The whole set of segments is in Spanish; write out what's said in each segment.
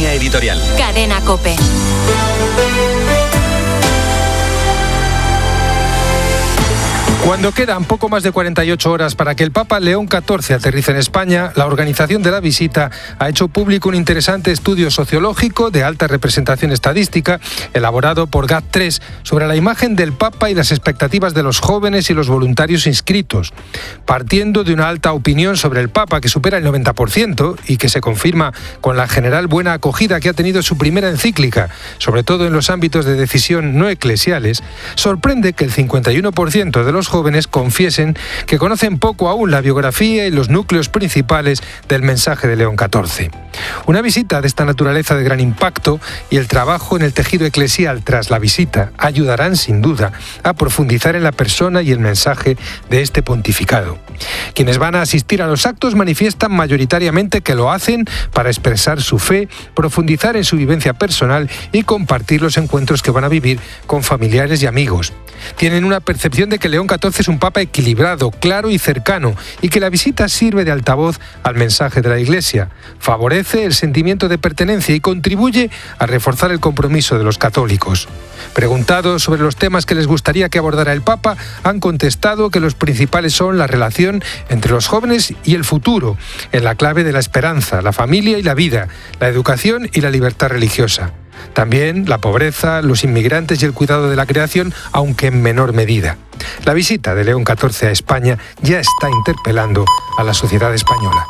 Línea editorial. Cadena COPE. Cuando quedan poco más de 48 horas para que el Papa León XIV aterrice en España, la organización de la visita ha hecho público un interesante estudio sociológico de alta representación estadística elaborado por GAT3 sobre la imagen del Papa y las expectativas de los jóvenes y los voluntarios inscritos. Partiendo de una alta opinión sobre el Papa que supera el 90% y que se confirma con la general buena acogida que ha tenido su primera encíclica, sobre todo en los ámbitos de decisión no eclesiales, sorprende que el 51% de los jóvenes confiesen que conocen poco aún la biografía y los núcleos principales del mensaje de León XIV. Una visita de esta naturaleza de gran impacto y el trabajo en el tejido eclesial tras la visita ayudarán sin duda a profundizar en la persona y el mensaje de este pontificado. Quienes van a asistir a los actos manifiestan mayoritariamente que lo hacen para expresar su fe, profundizar en su vivencia personal y compartir los encuentros que van a vivir con familiares y amigos. Tienen una percepción de que León XIV es un papa equilibrado, claro y cercano, y que la visita sirve de altavoz al mensaje de la Iglesia, favorece el sentimiento de pertenencia y contribuye a reforzar el compromiso de los católicos. Preguntados sobre los temas que les gustaría que abordara el Papa, han contestado que los principales son la relación entre los jóvenes y el futuro, en la clave de la esperanza, la familia y la vida, la educación y la libertad religiosa. También la pobreza, los inmigrantes y el cuidado de la creación, aunque en menor medida. La visita de León XIV a España ya está interpelando a la sociedad española.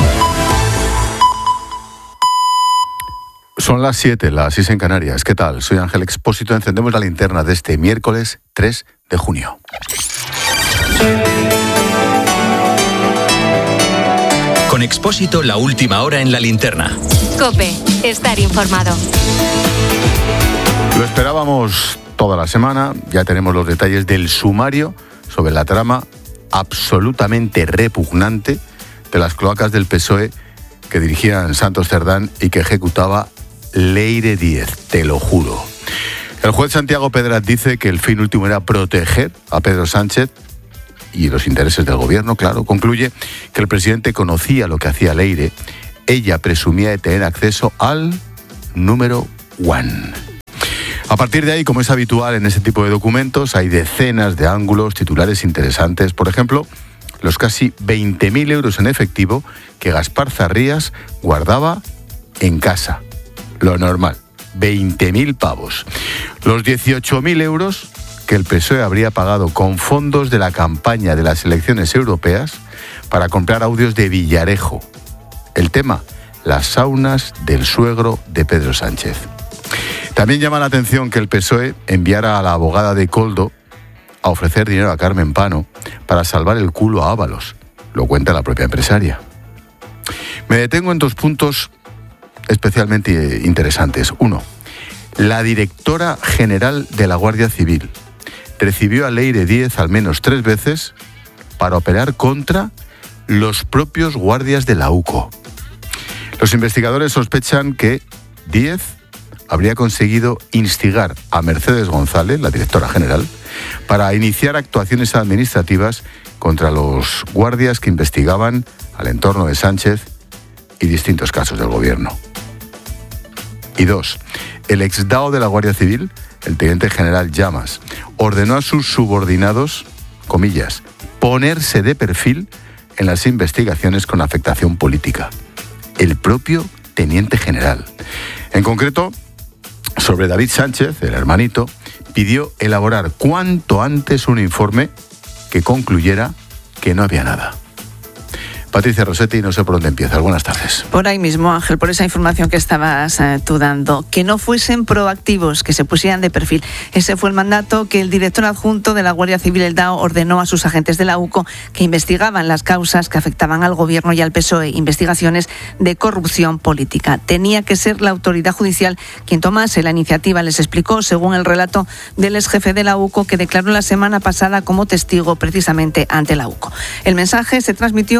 Son las 7, las 6 en Canarias. ¿Qué tal? Soy Ángel Expósito. Encendemos la linterna de este miércoles 3 de junio. Con Expósito, la última hora en la linterna. COPE, estar informado. Lo esperábamos toda la semana. Ya tenemos los detalles del sumario sobre la trama absolutamente repugnante de las cloacas del PSOE que dirigían Santos Cerdán y que ejecutaba Leire Díez, te lo juro. El juez Santiago Pedraz dice que el fin último era proteger a Pedro Sánchez y los intereses del gobierno, claro. Concluye que el presidente conocía lo que hacía Leire. Ella presumía de tener acceso al número 1. A partir de ahí, como es habitual en ese tipo de documentos, hay decenas de ángulos, titulares interesantes. Por ejemplo, los casi 20.000 euros en efectivo que Gaspar Zarrías guardaba en casa. Lo normal, 20.000 pavos. Los 18.000 euros que el PSOE habría pagado con fondos de la campaña de las elecciones europeas para comprar audios de Villarejo. El tema, las saunas del suegro de Pedro Sánchez. También llama la atención que el PSOE enviara a la abogada de Koldo a ofrecer dinero a Carmen Pano para salvar el culo a Ábalos. Lo cuenta la propia empresaria. Me detengo en 2 puntos especialmente interesantes. 1. La directora general de la Guardia Civil recibió a Leire Díez al menos 3 veces para operar contra los propios guardias de la UCO. Los investigadores sospechan que Díez habría conseguido instigar a Mercedes González, la directora general, para iniciar actuaciones administrativas contra los guardias que investigaban al entorno de Sánchez y distintos casos del gobierno. Y 2. El exdao de la Guardia Civil, el teniente general Llamas, ordenó a sus subordinados, comillas, ponerse de perfil en las investigaciones con afectación política. El propio teniente general. En concreto, sobre David Sánchez, el hermanito, pidió elaborar cuanto antes un informe que concluyera que no había nada. Patricia Rossetti, no sé por dónde empieza. Buenas tardes. Por ahí mismo, Ángel, por esa información que estabas tú dando. Que no fuesen proactivos, que se pusieran de perfil. Ese fue el mandato que el director adjunto de la Guardia Civil, el DAO, ordenó a sus agentes de la UCO que investigaban las causas que afectaban al gobierno y al PSOE, investigaciones de corrupción política. Tenía que ser la autoridad judicial quien tomase la iniciativa, les explicó, según el relato del exjefe de la UCO, que declaró la semana pasada como testigo precisamente ante la UCO. El mensaje se transmitió en julio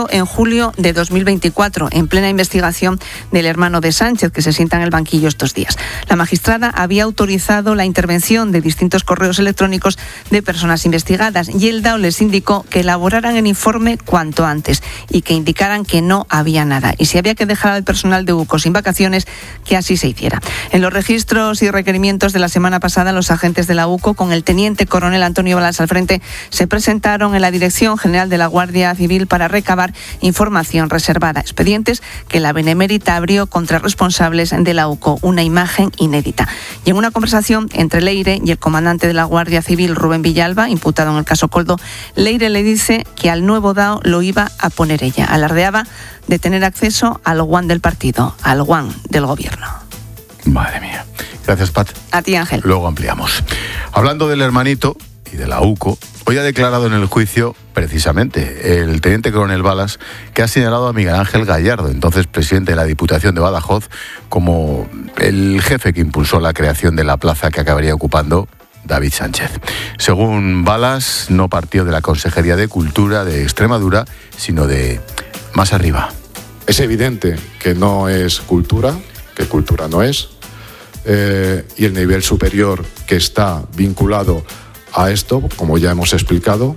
julio de 2024, en plena investigación del hermano de Sánchez, que se sienta en el banquillo estos días. La magistrada había autorizado la intervención de distintos correos electrónicos de personas investigadas y el DAO les indicó que elaboraran el informe cuanto antes y que indicaran que no había nada. Y si había que dejar al personal de UCO sin vacaciones, que así se hiciera. En los registros y requerimientos de la semana pasada, los agentes de la UCO, con el teniente coronel Antonio Balas al frente, se presentaron en la Dirección General de la Guardia Civil para recabar información reservada, expedientes que la Benemérita abrió contra responsables de la UCO, una imagen inédita. Y en una conversación entre Leire y el comandante de la Guardia Civil, Rubén Villalba, imputado en el caso Coldo, Leire le dice que al nuevo DAO lo iba a poner ella. Alardeaba de tener acceso al WAN del partido, al WAN del gobierno. Madre mía. Gracias, Pat. A ti, Ángel. Luego ampliamos. Hablando del hermanito y de la UCO, hoy ha declarado en el juicio, precisamente, el teniente coronel Balas, que ha señalado a Miguel Ángel Gallardo, entonces presidente de la Diputación de Badajoz, como el jefe que impulsó la creación de la plaza que acabaría ocupando David Sánchez. Según Balas, no partió de la Consejería de Cultura de Extremadura, sino de más arriba. Es evidente que no es cultura, que cultura no es, y el nivel superior que está vinculado a esto, como ya hemos explicado,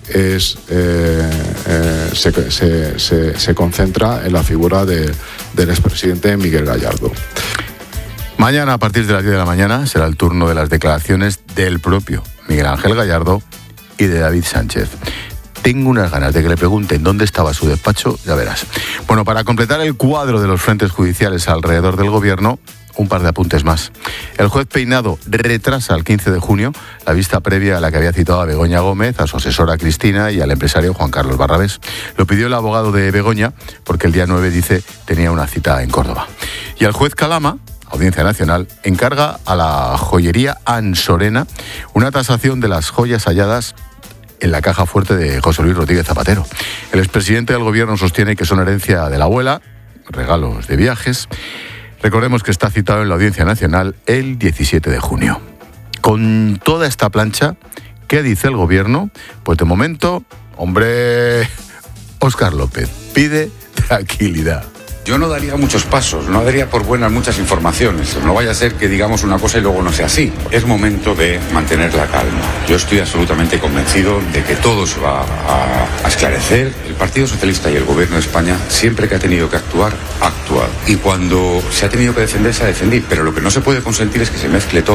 se concentra en la figura del expresidente Miguel Gallardo. Mañana, a partir de las 10 de la mañana, será el turno de las declaraciones del propio Miguel Ángel Gallardo y de David Sánchez. Tengo unas ganas de que le pregunten dónde estaba su despacho, ya verás. Bueno, para completar el cuadro de los frentes judiciales alrededor del gobierno, un par de apuntes más. El juez Peinado retrasa al 15 de junio la vista previa a la que había citado a Begoña Gómez, a su asesora Cristina y al empresario Juan Carlos Barrabés. Lo pidió el abogado de Begoña porque el día 9, dice, tenía una cita en Córdoba. Y el juez Calama, Audiencia Nacional, encarga a la joyería Ansorena una tasación de las joyas halladas en la caja fuerte de José Luis Rodríguez Zapatero. El expresidente del gobierno sostiene que son herencia de la abuela, regalos de viajes. Recordemos que está citado en la Audiencia Nacional el 17 de junio. Con toda esta plancha, ¿qué dice el gobierno? Pues de momento, hombre, Óscar López pide tranquilidad. Yo no daría muchos pasos, no daría por buenas muchas informaciones. No vaya a ser que digamos una cosa y luego no sea así. Es momento de mantener la calma. Yo estoy absolutamente convencido de que todo se va a esclarecer. El Partido Socialista y el Gobierno de España, siempre que ha tenido que actuar, ha actuado. Y cuando se ha tenido que defender, se ha defendido. Pero lo que no se puede consentir es que se mezcle todo.